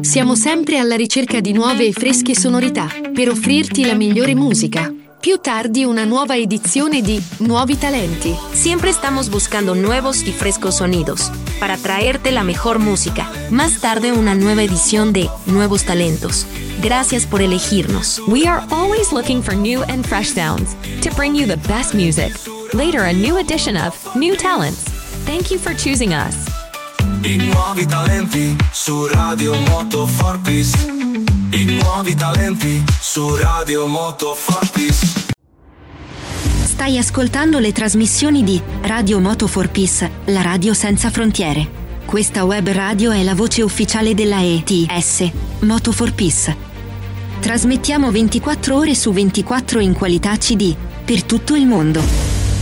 Siamo sempre alla ricerca di nuove e fresche sonorità per offrirti la migliore música. Più tardi una nueva edición de Nuevi Talenti. Siempre estamos buscando nuevos y frescos sonidos para traerte la mejor música. Más tarde una nueva edición de Nuevos Talentos. Gracias por elegirnos. We are always looking for new and fresh sounds to bring you the best music. Later a new edition of New Talents. Thank you for choosing us. I nuovi talenti su Radio Moto Fortis. I nuovi talenti su Radio Moto Fortis. Stai ascoltando le trasmissioni di Radio Moto for Peace, la radio senza frontiere. Questa web radio è la voce ufficiale della ETS, Moto for Peace. Trasmettiamo 24 ore su 24 in qualità CD, per tutto il mondo.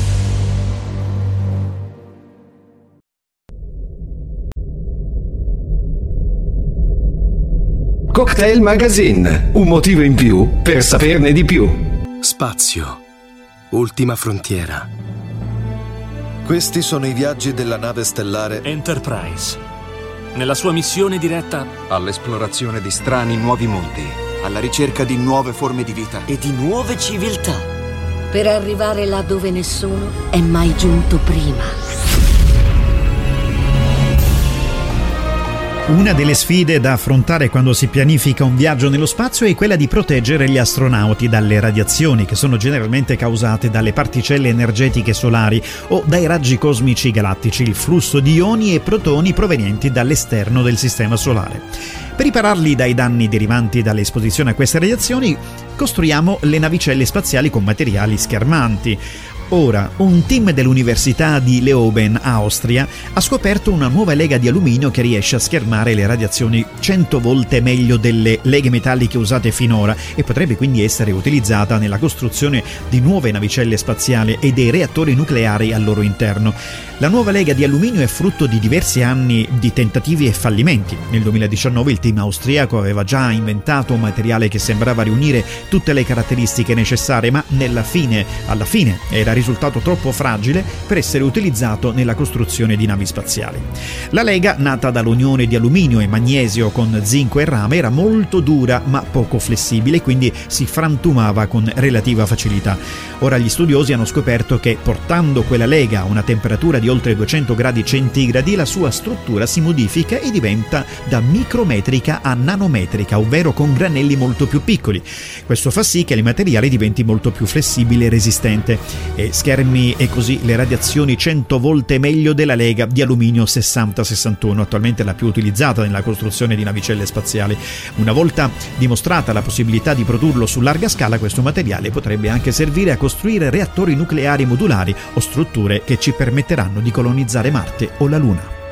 Cocktail Magazine, un motivo in più per saperne di più. Spazio, ultima frontiera. Questi sono i viaggi della nave stellare Enterprise, nella sua missione diretta all'esplorazione di strani nuovi mondi, alla ricerca di nuove forme di vita e di nuove civiltà, per arrivare là dove nessuno è mai giunto prima. Una delle sfide da affrontare quando si pianifica un viaggio nello spazio è quella di proteggere gli astronauti dalle radiazioni che sono generalmente causate dalle particelle energetiche solari o dai raggi cosmici galattici, il flusso di ioni e protoni provenienti dall'esterno del sistema solare. Per ripararli dai danni derivanti dall'esposizione a queste radiazioni, costruiamo le navicelle spaziali con materiali schermanti. Ora, un team dell'Università di Leoben, Austria, ha scoperto una nuova lega di alluminio che riesce a schermare le radiazioni 100 volte meglio delle leghe metalliche usate finora e potrebbe quindi essere utilizzata nella costruzione di nuove navicelle spaziali e dei reattori nucleari al loro interno. La nuova lega di alluminio è frutto di diversi anni di tentativi e fallimenti. Nel 2019 il team austriaco aveva già inventato un materiale che sembrava riunire tutte le caratteristiche necessarie, ma alla fine era risultato troppo fragile per essere utilizzato nella costruzione di navi spaziali. La lega, nata dall'unione di alluminio e magnesio con zinco e rame, era molto dura ma poco flessibile, quindi si frantumava con relativa facilità. Ora gli studiosi hanno scoperto che portando quella lega a una temperatura di oltre 200 gradi centigradi la sua struttura si modifica e diventa da micrometrica a nanometrica, ovvero con granelli molto più piccoli. Questo fa sì che il materiale diventi molto più flessibile e resistente e schermi e così le radiazioni 100 volte meglio della lega di alluminio 6061, attualmente la più utilizzata nella costruzione di navicelle spaziali. Una volta dimostrata la possibilità di produrlo su larga scala, questo materiale potrebbe anche servire a costruire reattori nucleari modulari o strutture che ci permetteranno di colonizzare Marte o la Luna.